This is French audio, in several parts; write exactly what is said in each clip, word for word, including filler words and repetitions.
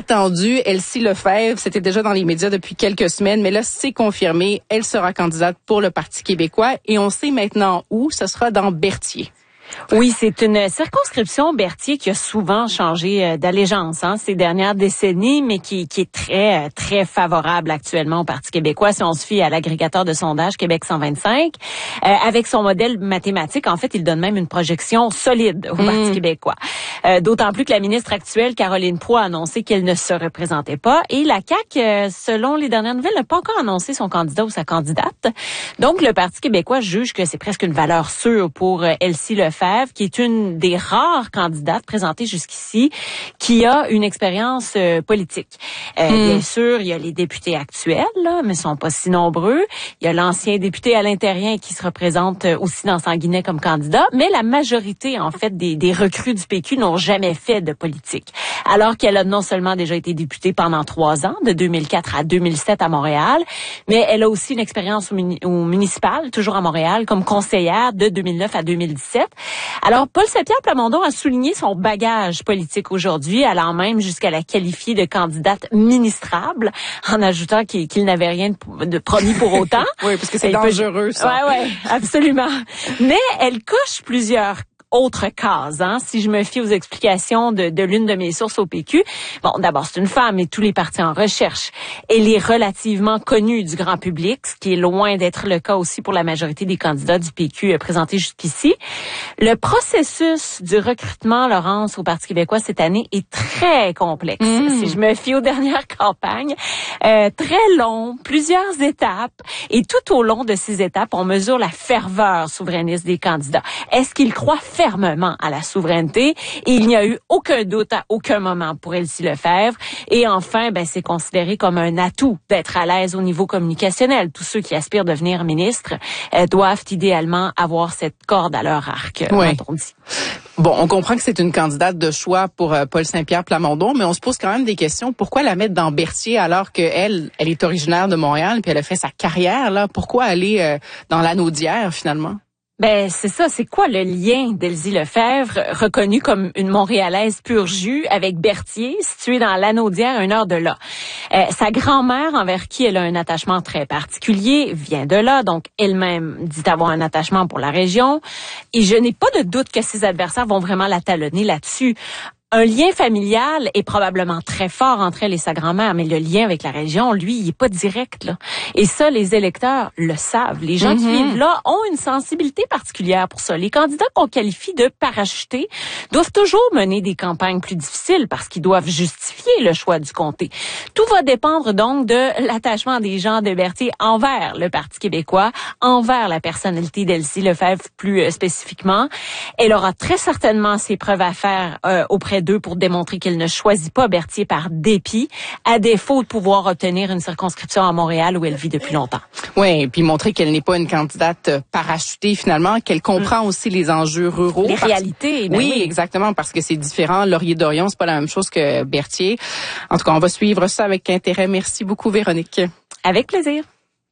attendu. Elsie Lefebvre, c'était déjà dans les médias depuis quelques semaines, mais là, c'est confirmé. Elle sera candidate pour le Parti québécois et on sait maintenant où. Ce sera dans Berthier. Oui, c'est une circonscription, Berthier, qui a souvent changé d'allégeance hein, ces dernières décennies, mais qui, qui est très, très favorable actuellement au Parti québécois, si on se fie à l'agrégateur de sondage Québec cent vingt-cinq. Euh, avec son modèle mathématique, en fait, il donne même une projection solide au mmh. Parti québécois. Euh, d'autant plus que la ministre actuelle, Caroline Proulx, a annoncé qu'elle ne se représentait pas. Et la C A Q, euh, selon les dernières nouvelles, n'a pas encore annoncé son candidat ou sa candidate. Donc, le Parti québécois juge que c'est presque une valeur sûre pour euh, Elsie Lefebvre, qui est une des rares candidates présentées jusqu'ici qui a une expérience euh, politique. Euh, mmh. Bien sûr, il y a les députés actuels, là, mais ils sont pas si nombreux. Il y a l'ancien député Alain Terrien qui se représente aussi dans Sanguinet comme candidat, mais la majorité, en fait, des, des recrues du P Q n'ont jamais fait de politique. Alors qu'elle a non seulement déjà été députée pendant trois ans, de deux mille quatre à deux mille sept à Montréal, mais elle a aussi une expérience au, muni- au municipal, toujours à Montréal, comme conseillère de deux mille neuf à deux mille dix-sept. Alors, Paul Saint-Pierre Plamondon a souligné son bagage politique aujourd'hui, allant même jusqu'à la qualifier de candidate ministrable, en ajoutant qu'il, qu'il n'avait rien de, de promis pour autant. Oui, parce que c'est dangereux, peut... ça. Ouais, ouais, absolument. Mais elle coche plusieurs autre case, hein, si je me fie aux explications de, de l'une de mes sources au P Q. Bon, d'abord, c'est une femme et tous les partis en recherche. Elle est relativement connue du grand public, ce qui est loin d'être le cas aussi pour la majorité des candidats du P Q présentés jusqu'ici. Le processus du recrutement, Laurence, au Parti québécois cette année est très complexe. Mmh. Si je me fie aux dernières campagnes, euh, très long, plusieurs étapes. Et tout au long de ces étapes, on mesure la ferveur souverainiste des candidats. Est-ce qu'ils croient fermement à la souveraineté? Et il n'y a eu aucun doute à aucun moment pour Elsie Lefebvre. Et enfin, ben, c'est considéré comme un atout d'être à l'aise au niveau communicationnel. Tous ceux qui aspirent à devenir ministre euh, doivent idéalement avoir cette corde à leur arc. Oui. On dit. Bon, on comprend que c'est une candidate de choix pour euh, Paul Saint-Pierre Plamondon, mais on se pose quand même des questions. Pourquoi la mettre dans Berthier alors qu'elle, elle est originaire de Montréal puis elle a fait sa carrière là? Pourquoi aller euh, dans l'Anaudière finalement? Ben, c'est ça. C'est quoi le lien d'Elsie Lefebvre, reconnue comme une Montréalaise pur jus, avec Berthier, situé dans l'Anaudière, à une heure de là? Euh, sa grand-mère, envers qui elle a un attachement très particulier, vient de là. Donc, elle-même dit avoir un attachement pour la région. Et je n'ai pas de doute que ses adversaires vont vraiment la talonner là-dessus. Un lien familial est probablement très fort entre elle et sa grand-mère, mais le lien avec la région, lui, il est pas direct, là. Et ça, les électeurs le savent. Les gens mm-hmm. qui vivent là ont une sensibilité particulière pour ça. Les candidats qu'on qualifie de parachutés doivent toujours mener des campagnes plus difficiles parce qu'ils doivent justifier le choix du comté. Tout va dépendre donc de l'attachement des gens de Berthier envers le Parti québécois, envers la personnalité d'Elsie Lefebvre plus euh, spécifiquement. Elle aura très certainement ses preuves à faire euh, auprès d'eux pour démontrer qu'elle ne choisit pas Berthier par dépit, à défaut de pouvoir obtenir une circonscription à Montréal où elle vit depuis longtemps. Oui, et puis montrer qu'elle n'est pas une candidate parachutée finalement, qu'elle comprend mmh. aussi les enjeux ruraux. Les parce... réalités. Ben oui, oui, exactement, parce que c'est différent. Laurier-Dorion, c'est pas la même chose que Berthier. En tout cas, on va suivre ça avec intérêt. Merci beaucoup, Véronique. Avec plaisir.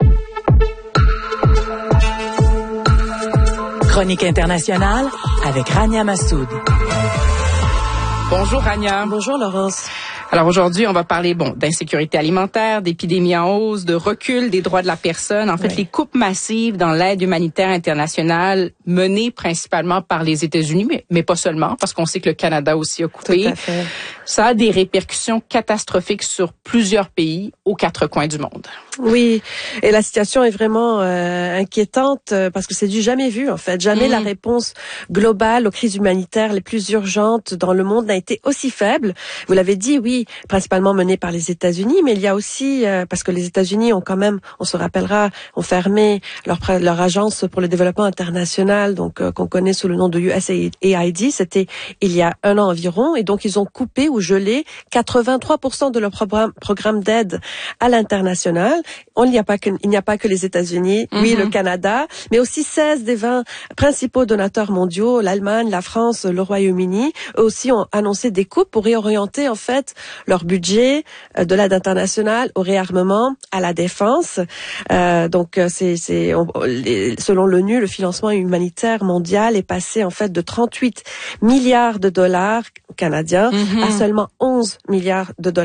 Chronique internationale avec Rania Massoud. Bonjour Rania. Bonjour Laurence. Alors aujourd'hui, on va parler bon d'insécurité alimentaire, d'épidémie en hausse, de recul des droits de la personne. En fait, oui. les coupes massives dans l'aide humanitaire internationale menées principalement par les États-Unis, mais, mais pas seulement, parce qu'on sait que le Canada aussi a coupé. Tout à fait. Ça a des répercussions catastrophiques sur plusieurs pays aux quatre coins du monde. Oui, et la situation est vraiment euh, inquiétante euh, parce que c'est du jamais vu en fait. Jamais mmh. la réponse globale aux crises humanitaires les plus urgentes dans le monde n'a été aussi faible. Vous l'avez dit, oui, principalement menée par les États-Unis, mais il y a aussi euh, parce que les États-Unis ont quand même, on se rappellera, ont fermé leur leur agence pour le développement international, donc euh, qu'on connaît sous le nom de U S A I D. C'était il y a un an environ, et donc ils ont coupé ou gelé quatre-vingt-trois pour cent de leur programme programme d'aide à l'international. On n'y a pas que, il n'y a pas que les États-Unis, mm-hmm. oui, le Canada, mais aussi seize des vingt principaux donateurs mondiaux, l'Allemagne, la France, le Royaume-Uni, eux aussi ont annoncé des coupes pour réorienter en fait leur budget de l'aide internationale au réarmement, à la défense. Euh, donc c'est, c'est on, les, selon l'ONU, le financement humanitaire mondial est passé en fait de trente-huit milliards de dollars canadiens mm-hmm. à seulement onze milliards de dollars